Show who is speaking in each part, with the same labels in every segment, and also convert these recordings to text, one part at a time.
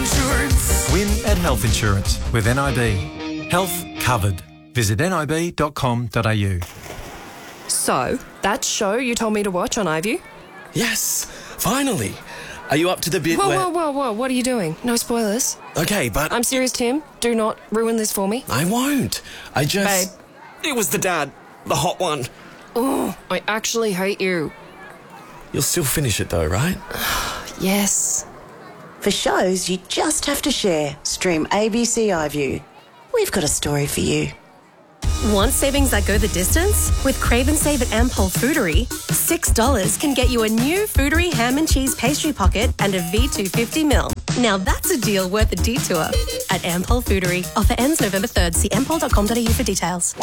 Speaker 1: insurance.
Speaker 2: Win at health insurance with NIB. Health covered. Visit nib.com.au.
Speaker 3: So, that show you told me to watch on iView?
Speaker 1: Yes, finally. Are you up to the bit where...
Speaker 3: Whoa, what are you doing? No spoilers.
Speaker 1: Okay, but...
Speaker 3: I'm serious, Tim. Do not ruin this for me.
Speaker 1: I won't. I just...
Speaker 3: Babe.
Speaker 1: It was the dad. The hot one.
Speaker 3: Oh, I actually hate you.
Speaker 1: You'll still finish it though, right?
Speaker 3: Yes.
Speaker 4: For shows you just have to share, stream ABC iView. We've got a story for you.
Speaker 5: Want savings that go the distance? With Crave and Save at Ampol Foodery, $6 can get you a new Foodery ham and cheese pastry pocket and a V250ml. Now that's a deal worth a detour. At Ampol Foodery. Offer ends November 3rd. See ampol.com.au for details.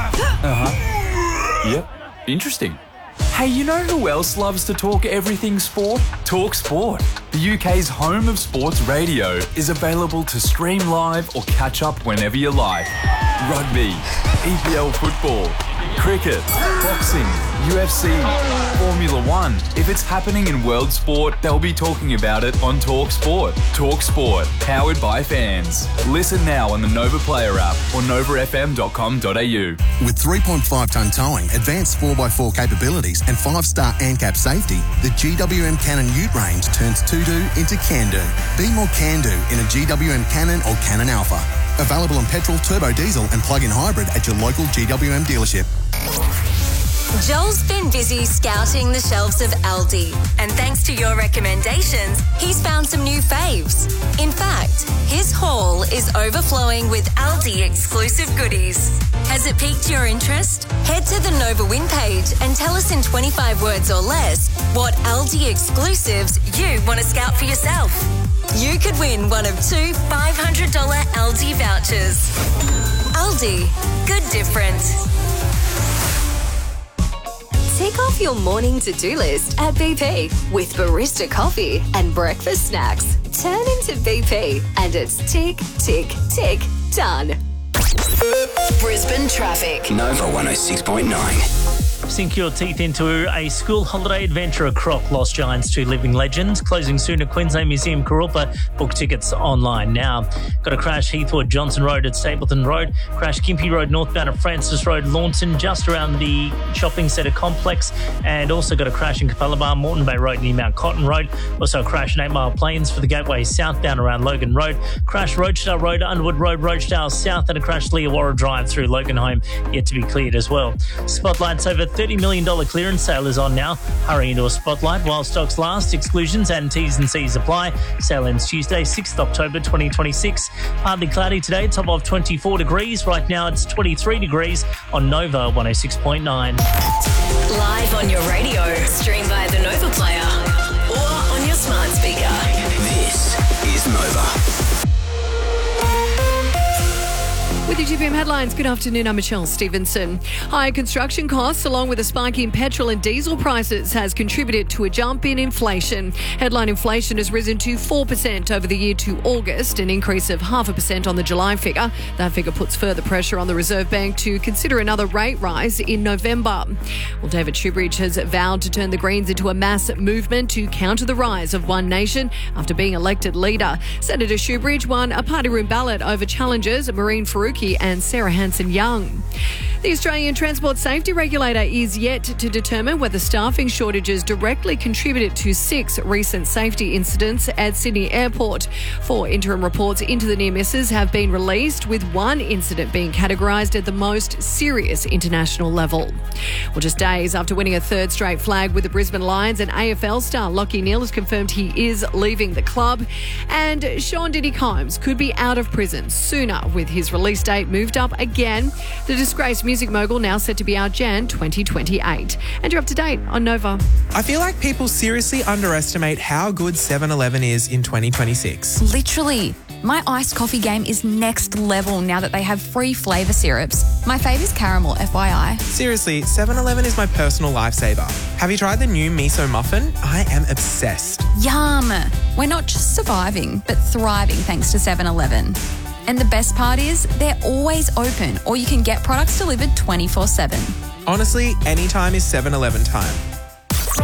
Speaker 6: Yep. Interesting. Hey, you know who else loves to talk everything sport? Talk Sport. The UK's home of sports radio is available to stream live or catch up whenever you like. Rugby, EPL football, cricket, boxing, UFC, Formula One. If it's happening in world sport, they'll be talking about it on Talk Sport. Talk Sport, powered by fans. Listen now on the Nova Player app or novafm.com.au.
Speaker 7: With 3.5-tonne towing, advanced 4x4 capabilities and 5-star ANCAP safety, the GWM Cannon Ute range turns to-do into can-do. Be more can-do in a GWM Cannon or Cannon Alpha. Available in petrol, turbo diesel and plug-in hybrid at your local GWM dealership.
Speaker 8: Joel's been busy scouting the shelves of Aldi, and thanks to your recommendations, he's found some new faves. In fact, his haul is overflowing with Aldi exclusive goodies. Has it piqued your interest? Head to the Nova Win page and tell us in 25 words or less what Aldi exclusives you want to scout for yourself. You could win one of 2 $500 Aldi vouchers. Aldi, good different.
Speaker 9: Tick off your morning to-do list at BP with barista coffee and breakfast snacks. Turn into BP and it's tick, tick, tick, done.
Speaker 8: Brisbane traffic.
Speaker 10: Nova 106.9.
Speaker 11: Sink your teeth into a school holiday adventure at Croc, Lost Giants 2 Living Legends. Closing soon at Queensland Museum Karulpa. Book tickets online now. Got a crash Heathwood Johnson Road at Stapleton Road. Crash Gympie Road northbound at Francis Road, Launton, just around the shopping centre complex. And also got a crash in Capalaba, Moreton Bay Road near Mount Cotton Road. Also a crash in 8 Mile Plains for the Gateway southbound around Logan Road. Crash Rochedale Road, Underwood Road, Rochedale South, and a crash Leawarra Drive through Logan Home yet to be cleared as well. Spotlight's over $30 million clearance sale is on now. Hurry into a Spotlight while stocks last. Exclusions and T's and C's apply. Sale ends Tuesday, 6th October 2026. Partly cloudy today, top of 24 degrees. Right now it's 23 degrees on Nova 106.9.
Speaker 8: Live on your radio, stream via the Nova Player or on your smart speaker.
Speaker 10: This is Nova.
Speaker 12: With your GPM headlines, good afternoon, I'm Michelle Stevenson. Higher construction costs along with a spike in petrol and diesel prices has contributed to a jump in inflation. Headline inflation has risen to 4% over the year to August, an increase of 0.5% on the July figure. That figure puts further pressure on the Reserve Bank to consider another rate rise in November. Well, David Shoebridge has vowed to turn the Greens into a mass movement to counter the rise of One Nation after being elected leader. Senator Shoebridge won a party room ballot over challengers Maureen Faruqi and Sarah Hanson-Young. The Australian Transport Safety Regulator is yet to determine whether staffing shortages directly contributed to 6 recent safety incidents at Sydney Airport. 4 interim reports into the near misses have been released, with 1 incident being categorised at the most serious international level. Well, just days after winning a 3rd straight flag with the Brisbane Lions, and AFL star Lachie Neale has confirmed he is leaving the club. And Sean Diddy Combs could be out of prison sooner, with his release date moved up again. The disgraced music mogul now set to be out Jan 2028. And you're up to date on Nova.
Speaker 13: I feel like people seriously underestimate how good 7-Eleven is in 2026.
Speaker 14: Literally. My iced coffee game is next level now that they have free flavour syrups. My fave is caramel, FYI.
Speaker 13: Seriously, 7-Eleven is my personal lifesaver. Have you tried the new miso muffin? I am obsessed.
Speaker 14: Yum. We're not just surviving, but thriving thanks to 7-Eleven. And the best part is, they're always open, or you can get products delivered 24/7.
Speaker 13: Honestly, any time is 7-Eleven time.